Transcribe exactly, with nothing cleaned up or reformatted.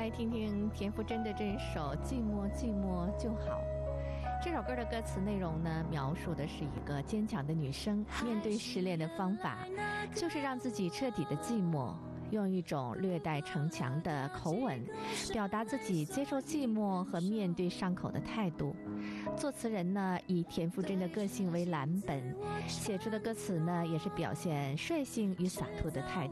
来听听田馥甄的这一首《寂寞寂寞就好》。这首歌的歌词内容呢，描述的是一个坚强的女生面对失恋的方法，就是让自己彻底的寂寞，用一种略带逞强的口吻表达自己接受寂寞和面对伤口的态度。作词人呢，以田馥甄的个性为蓝本，写出的歌词呢，也是表现率性与洒脱的态度。